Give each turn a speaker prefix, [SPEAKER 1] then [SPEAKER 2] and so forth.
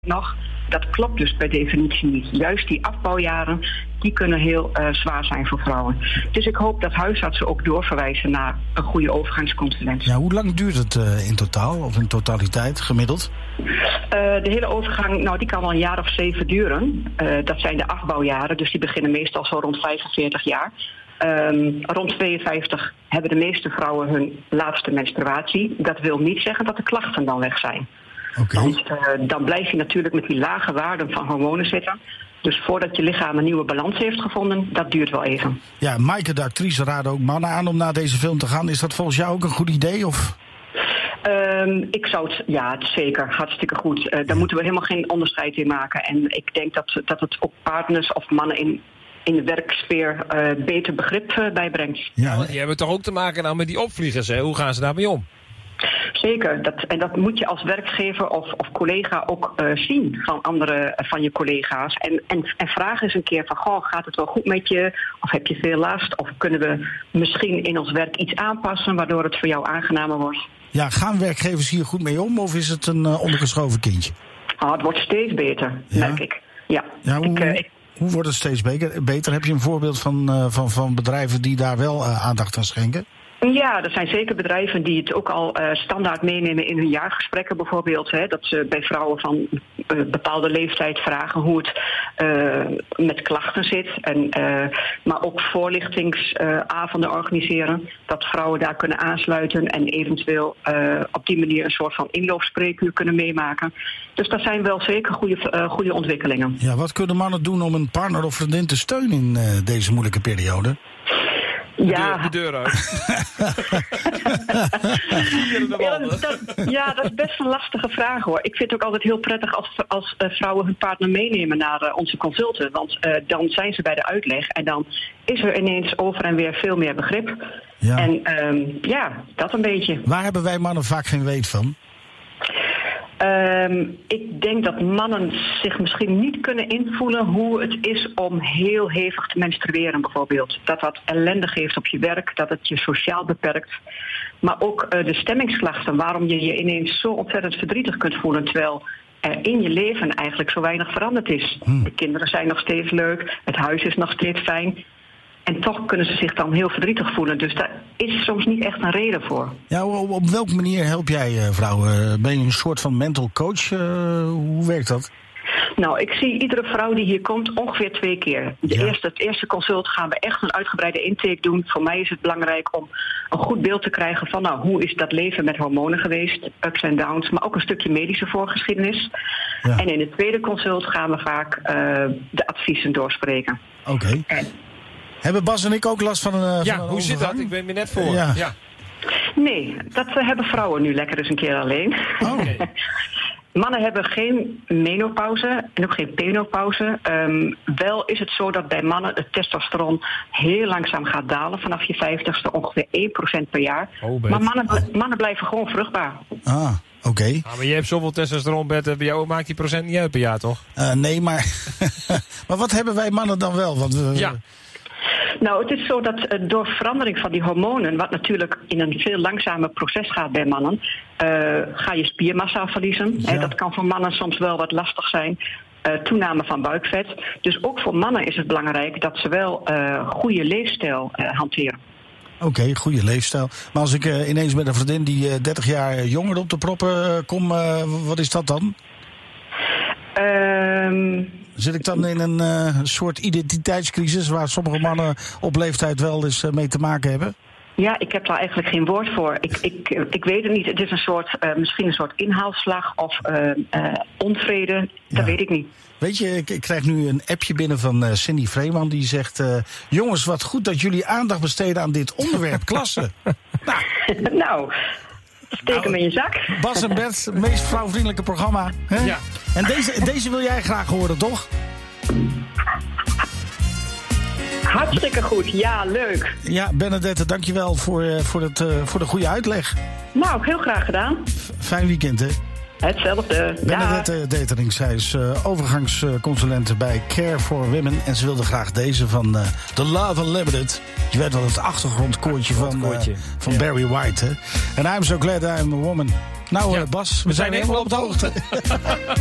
[SPEAKER 1] nog. Dat klopt dus per definitie niet. Juist die afbouwjaren, die kunnen heel zwaar zijn voor vrouwen. Dus ik hoop dat huisartsen ook doorverwijzen naar een goede overgangsconsulent.
[SPEAKER 2] Ja, hoe lang duurt het in totaal, of in totaliteit, gemiddeld?
[SPEAKER 1] De hele overgang, die kan wel een jaar of 7 duren. Dat zijn de afbouwjaren, dus die beginnen meestal zo rond 45 jaar. Rond 52 hebben de meeste vrouwen hun laatste menstruatie. Dat wil niet zeggen dat de klachten dan weg zijn.
[SPEAKER 2] Okay.
[SPEAKER 1] Want dan blijf je natuurlijk met die lage waarden van hormonen zitten. Dus voordat je lichaam een nieuwe balans heeft gevonden, dat duurt wel even.
[SPEAKER 2] Ja, Maaike, de actrice, raadde ook mannen aan om naar deze film te gaan. Is dat volgens jou ook een goed idee? Of?
[SPEAKER 1] Ik zou het, het is zeker hartstikke goed. Daar moeten we helemaal geen onderscheid in maken. En ik denk dat het ook partners of mannen in de werksfeer beter begrip bijbrengt.
[SPEAKER 3] Ja, die hebben toch ook te maken nou met die opvliegers, hè? Hoe gaan ze daarmee om?
[SPEAKER 1] Zeker, dat moet je als werkgever of collega ook zien van je collega's. En vraag eens een keer van, gaat het wel goed met je? Of heb je veel last? Of kunnen we misschien in ons werk iets aanpassen waardoor het voor jou aangenamer wordt?
[SPEAKER 2] Ja, gaan werkgevers hier goed mee om of is het een ondergeschoven kindje?
[SPEAKER 1] Het wordt steeds beter, merk ik. Ja,
[SPEAKER 2] hoe wordt het steeds beter? Heb je een voorbeeld van bedrijven die daar wel aandacht aan schenken?
[SPEAKER 1] Ja, er zijn zeker bedrijven die het ook al standaard meenemen in hun jaargesprekken bijvoorbeeld. Hè, dat ze bij vrouwen van bepaalde leeftijd vragen hoe het met klachten zit. Maar ook voorlichtingsavonden organiseren. Dat vrouwen daar kunnen aansluiten en eventueel op die manier een soort van inloopspreekuur kunnen meemaken. Dus dat zijn wel zeker goede ontwikkelingen.
[SPEAKER 2] Ja, wat kunnen mannen doen om een partner of vriendin te steunen in deze moeilijke periode?
[SPEAKER 1] De
[SPEAKER 3] deur uit.
[SPEAKER 1] Dat is best een lastige vraag hoor. Ik vind het ook altijd heel prettig als vrouwen hun partner meenemen naar onze consulten. Want dan zijn ze bij de uitleg en dan is er ineens over en weer veel meer begrip. Ja. En dat een beetje.
[SPEAKER 2] Waar hebben wij mannen vaak geen weet van?
[SPEAKER 1] Ik denk dat mannen zich misschien niet kunnen invoelen hoe het is om heel hevig te menstrueren bijvoorbeeld. Dat ellende geeft op je werk, dat het je sociaal beperkt. Maar ook de stemmingsklachten, waarom je je ineens zo ontzettend verdrietig kunt voelen terwijl er in je leven eigenlijk zo weinig veranderd is. De kinderen zijn nog steeds leuk, het huis is nog steeds fijn. En toch kunnen ze zich dan heel verdrietig voelen. Dus daar is soms niet echt een reden voor.
[SPEAKER 2] Ja, op welke manier help jij vrouwen? Ben je een soort van mental coach? Hoe werkt dat?
[SPEAKER 1] Nou, ik zie iedere vrouw die hier komt ongeveer 2 keer. Het eerste consult gaan we echt een uitgebreide intake doen. Voor mij is het belangrijk om een goed beeld te krijgen van hoe is dat leven met hormonen geweest, ups en downs, maar ook een stukje medische voorgeschiedenis. Ja. En in het tweede consult gaan we vaak de adviezen doorspreken.
[SPEAKER 2] Oké. Hebben Bas en ik ook last van een
[SPEAKER 3] hoe zit dat? Ik ben me net voor. Ja.
[SPEAKER 1] Nee, dat hebben vrouwen nu lekker eens een keer alleen.
[SPEAKER 2] Oh. Okay.
[SPEAKER 1] Mannen hebben geen menopauze en ook geen penopauze. Wel is het zo dat bij mannen het testosteron heel langzaam gaat dalen. Vanaf je 50ste ongeveer 1% per jaar. Maar mannen blijven gewoon vruchtbaar.
[SPEAKER 2] Ah, oké.
[SPEAKER 3] Maar je hebt zoveel testosteron, Bert, bij jou maakt die procent niet uit per jaar, toch?
[SPEAKER 2] Nee, maar... maar wat hebben wij mannen dan wel? Want
[SPEAKER 1] Nou, het is zo dat door verandering van die hormonen, wat natuurlijk in een veel langzamer proces gaat bij mannen, ga je spiermassa verliezen. Ja. Dat kan voor mannen soms wel wat lastig zijn. Toename van buikvet. Dus ook voor mannen is het belangrijk dat ze wel goede leefstijl hanteren.
[SPEAKER 2] Oké, goede leefstijl. Maar als ik ineens met een vriendin die 30 jaar jonger op de proppen kom, wat is dat dan? Zit ik dan in een soort identiteitscrisis waar sommige mannen op leeftijd wel eens mee te maken hebben?
[SPEAKER 1] Ja, ik heb daar eigenlijk geen woord voor. Ik weet het niet. Het is een soort, misschien een soort inhaalslag of onvrede. Dat weet ik niet.
[SPEAKER 2] Weet je, ik krijg nu een appje binnen van Cindy Vreeman die zegt... jongens, wat goed dat jullie aandacht besteden aan dit onderwerp. Klasse.
[SPEAKER 1] Nou... Steek hem in je zak.
[SPEAKER 2] Bas en Bert, het meest vrouwvriendelijke programma. Hè? Ja. En deze wil jij graag horen, toch?
[SPEAKER 1] Hartstikke goed, ja, leuk.
[SPEAKER 2] Ja, Bernadette, dankjewel voor de goede uitleg.
[SPEAKER 1] Nou, heel graag gedaan.
[SPEAKER 2] Fijn weekend, hè?
[SPEAKER 1] Hetzelfde.
[SPEAKER 2] Bernadette Detering, zij is overgangsconsulent bij Care for Women. En ze wilde graag deze van The Love Unlimited. Je weet wel, het achtergrondkoortje van Barry White. Hè? En I'm so glad I'm a woman. Nou, Bas, we zijn helemaal op de hoogte.